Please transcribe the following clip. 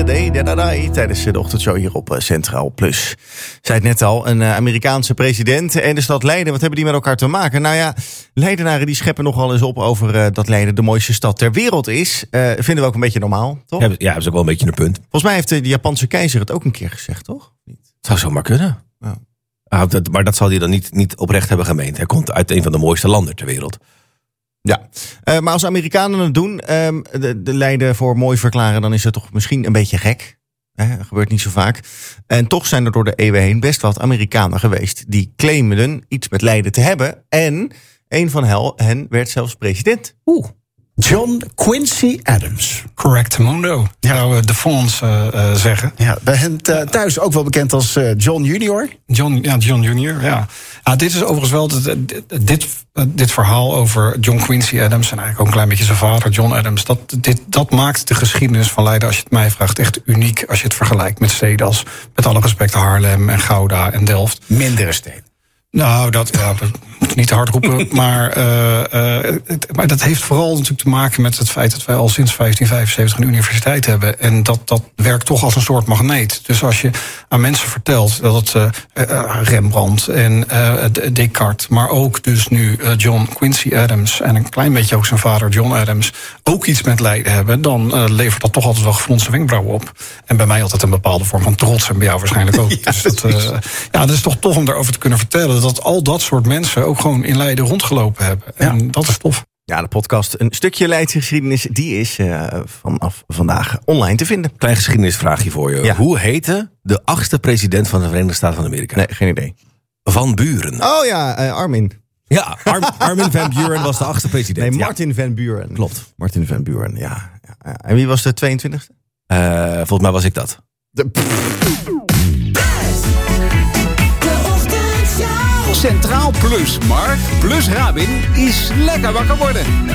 tijdens de ochtendshow hier op Centraal Plus. Zei het net al, een Amerikaanse president en de stad Leiden. Wat hebben die met elkaar te maken? Nou ja, Leidenaren die scheppen nogal eens op over dat Leiden de mooiste stad ter wereld is. Vinden we ook een beetje normaal, toch? Ja, dat is ook wel een beetje een punt. Volgens mij heeft de Japanse keizer het ook een keer gezegd, toch? Het zou zomaar kunnen. Ja. Maar dat zal hij dan niet oprecht hebben gemeend. Hij komt uit een van de mooiste landen ter wereld. Ja, maar als Amerikanen het doen, de Leiden voor mooi verklaren, dan is het toch misschien een beetje gek. Dat gebeurt niet zo vaak. En toch zijn er door de eeuwen heen best wat Amerikanen geweest die claimden iets met Leiden te hebben. En een van hen werd zelfs president. John Quincy Adams. Correctamundo, zou de Fonds zeggen. Ja, bij hen thuis ook wel bekend als John Junior. John Junior, ja. Dit is overigens wel dit verhaal over John Quincy Adams en eigenlijk ook een klein beetje zijn vader, John Adams. Dat maakt de geschiedenis van Leiden, als je het mij vraagt, echt uniek als je het vergelijkt met steden als, met alle respect, Haarlem en Gouda en Delft. Mindere steden. Nou, dat moet niet te hard roepen. Maar dat heeft vooral natuurlijk te maken met het feit dat wij al sinds 1575 een universiteit hebben. En dat werkt toch als een soort magneet. Dus als je aan mensen vertelt dat het Rembrandt en Descartes, maar ook dus nu John Quincy Adams en een klein beetje ook zijn vader John Adams ook iets met Leiden hebben, dan levert dat toch altijd wel gefronste wenkbrauwen op. En bij mij altijd een bepaalde vorm van trots en bij jou waarschijnlijk ook. Ja, dus dat is toch tof om daarover te kunnen vertellen dat al dat soort mensen ook gewoon in Leiden rondgelopen hebben. En dat is tof. Ja, de podcast Een Stukje Leidse Geschiedenis, die is vanaf vandaag online te vinden. Klein geschiedenisvraagje voor je. Ja. Hoe heette de 8e president van de Verenigde Staten van Amerika? Nee, geen idee. Van Buren. Oh ja, Armin. Ja, Armin van Buren was de 8e president. Nee, Martin van Buren. Klopt. Martin van Buren, ja. En wie was de 22e? Volgens mij was ik dat. Centraal Plus, Mark plus Rabin is lekker wakker worden.